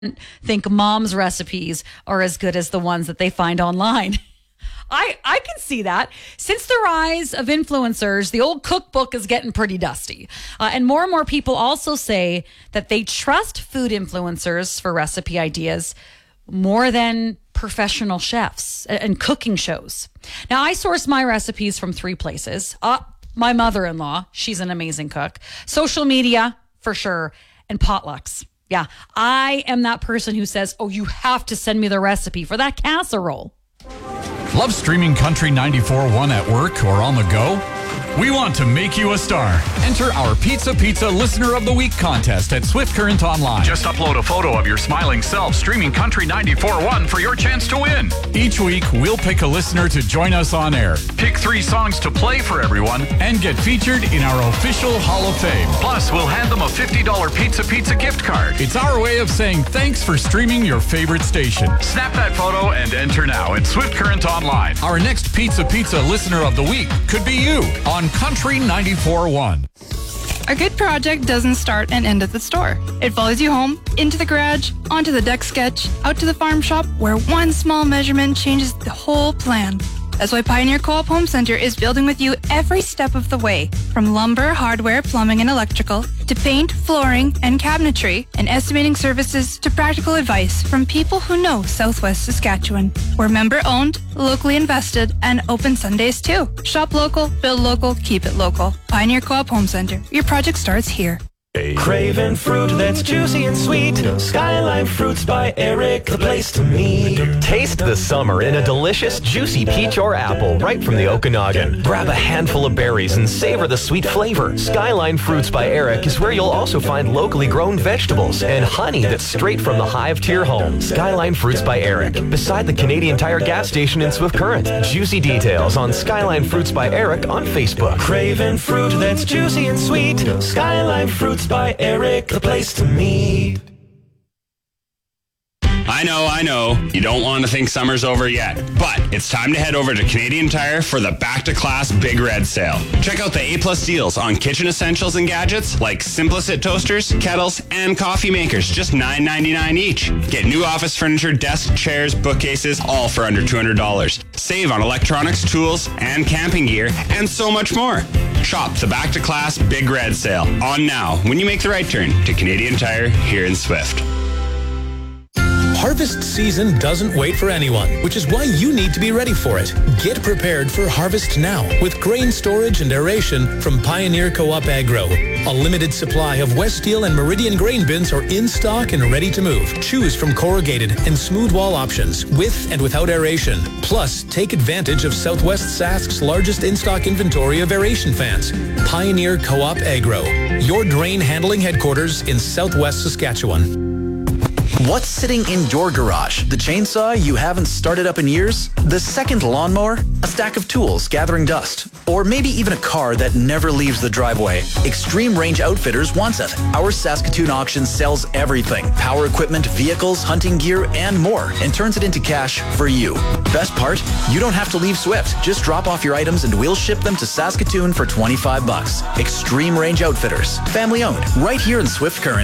think mom's recipes are as good as the ones that they find online. I can see that. Since the rise of influencers, the old cookbook is getting pretty dusty. And more people also say that they trust food influencers for recipe ideas more than professional chefs and cooking shows. Now, I source my recipes from 3 places. My mother-in-law, she's an amazing cook. Social media, for sure, and potlucks. Yeah, I am that person who says, oh, you have to send me the recipe for that casserole. Love streaming Country 94.1 at work or on the go? We want to make you a star. Enter our Pizza Listener of the Week contest at Swift Current Online. Just upload a photo of your smiling self streaming Country 94.1 for your chance to win. Each week, we'll pick a listener to join us on air, pick 3 songs to play for everyone, and get featured in our official Hall of Fame. Plus, we'll hand them a $50 Pizza gift card. It's our way of saying thanks for streaming your favorite station. Snap that photo and enter now at Swift Current Online. Our next Pizza Listener of the Week could be you on Country 94.1. A good project doesn't start and end at the store. It follows you home, into the garage, onto the deck sketch, out to the farm shop, where one small measurement changes the whole plan. That's why Pioneer Co-op Home Center is building with you every step of the way. From lumber, hardware, plumbing, and electrical, to paint, flooring, and cabinetry, and estimating services to practical advice from people who know Southwest Saskatchewan. We're member-owned, locally invested, and open Sundays too. Shop local, build local, keep it local. Pioneer Co-op Home Center. Your project starts here. Craving fruit that's juicy and sweet. Skyline Fruits by Eric, the place to meet. Taste the summer in a delicious, juicy peach or apple right from the Okanagan. Grab a handful of berries and savor the sweet flavor. Skyline Fruits by Eric is where you'll also find locally grown vegetables and honey that's straight from the hive to your home. Skyline Fruits by Eric, beside the Canadian Tire gas station in Swift Current. Juicy details on Skyline Fruits by Eric on Facebook. Craving fruit that's juicy and sweet. Skyline Fruits by Eric, the place to meet. I know, you don't want to think summer's over yet, but it's time to head over to Canadian Tire for the Back to Class Big Red Sale. Check out the A+ deals on kitchen essentials and gadgets like Simplicit toasters, kettles, and coffee makers, just $9.99 each. Get new office furniture, desk, chairs, bookcases, all for under $200. Save on electronics, tools, and camping gear, and so much more. Shop the Back to Class Big Red Sale on now when you make the right turn to Canadian Tire here in Swift. Harvest season doesn't wait for anyone, which is why you need to be ready for it. Get prepared for harvest now with grain storage and aeration from Pioneer Co-op Agro. A limited supply of Weststeel and Meridian grain bins are in stock and ready to move. Choose from corrugated and smooth wall options with and without aeration. Plus, take advantage of Southwest Sask's largest in-stock inventory of aeration fans. Pioneer Co-op Agro, your drain handling headquarters in Southwest Saskatchewan. What's sitting in your garage? The chainsaw you haven't started up in years? The second lawnmower? A stack of tools gathering dust? Or maybe even a car that never leaves the driveway? Extreme Range Outfitters wants it. Our Saskatoon auction sells everything. Power equipment, vehicles, hunting gear, and more, and turns it into cash for you. Best part? You don't have to leave Swift. Just drop off your items and we'll ship them to Saskatoon for $25. Extreme Range Outfitters. Family owned. Right here in Swift Current.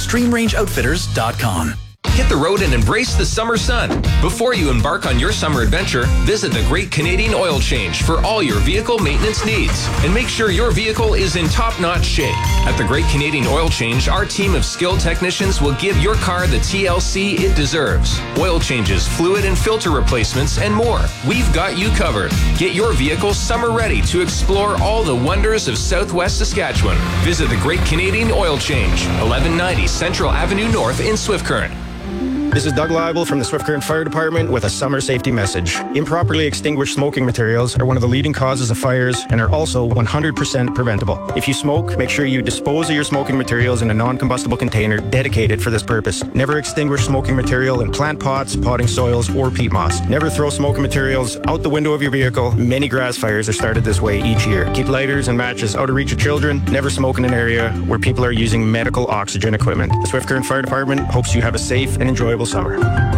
ExtremeRangeOutfitters.com. Hit the road and embrace the summer sun. Before you embark on your summer adventure, visit the Great Canadian Oil Change for all your vehicle maintenance needs. And make sure your vehicle is in top-notch shape. At the Great Canadian Oil Change, our team of skilled technicians will give your car the TLC it deserves. Oil changes, fluid and filter replacements, and more. We've got you covered. Get your vehicle summer ready to explore all the wonders of Southwest Saskatchewan. Visit the Great Canadian Oil Change, 1190 Central Avenue North in Swift Current. This is Doug Leibel from the Swift Current Fire Department with a summer safety message. Improperly extinguished smoking materials are one of the leading causes of fires and are also 100% preventable. If you smoke, make sure you dispose of your smoking materials in a non-combustible container dedicated for this purpose. Never extinguish smoking material in plant pots, potting soils, or peat moss. Never throw smoking materials out the window of your vehicle. Many grass fires are started this way each year. Keep lighters and matches out of reach of children. Never smoke in an area where people are using medical oxygen equipment. The Swift Current Fire Department hopes you have a safe and enjoyable summer.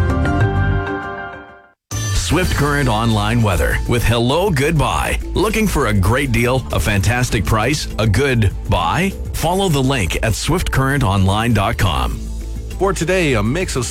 Swift Current Online weather with Hello Goodbye. Looking for a great deal, a fantastic price, a good buy? Follow the link at swiftcurrentonline.com. Sport Today, a mix of